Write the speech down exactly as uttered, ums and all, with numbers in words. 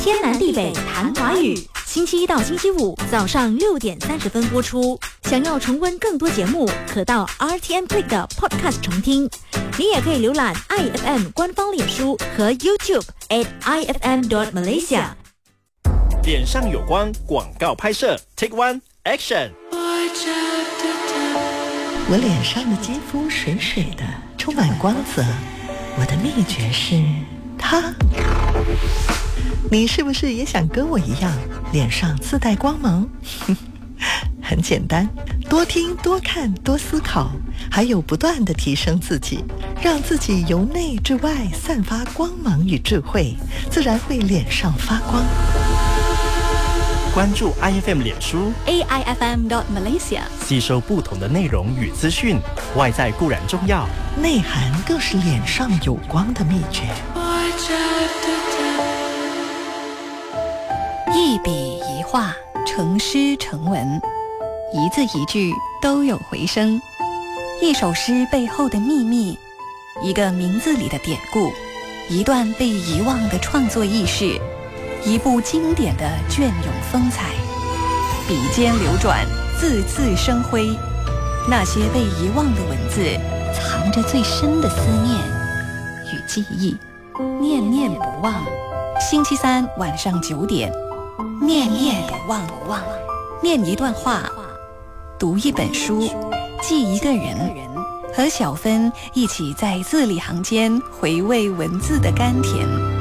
天南地北谈华语，星期一到星期五早上六点三十分播出。想要重温更多节目，可到 R T M Play 的 Podcast 重听。你也可以浏览 I F M 官方脸书和 YouTube at I F M dot Malaysia。 脸上有光广告拍摄 Take One Action。 我脸上的肌肤水水的，充满光泽。我的秘诀是它。你是不是也想跟我一样，脸上自带光芒？很简单，多听多看多思考，还有不断地提升自己，让自己由内至外散发光芒与智慧，自然会脸上发光。 关注 I F M 脸书 A I F M dot Malaysia， 吸收不同的内容与资讯。外在固然重要， 内涵更是脸上有光的秘诀。 一笔一画，成诗成文，一字一句都有回声。一首诗背后的秘密，一个名字里的典故，一段被遗忘的创作轶事，一部经典的隽永风采。笔尖流转，字字生辉。那些被遗忘的文字，藏着最深的思念与记忆，念念不忘。星期三晚上九点，念念不忘，不忘。念一段话，读一本书，记一个人，和小芬一起在字里行间回味文字的甘甜。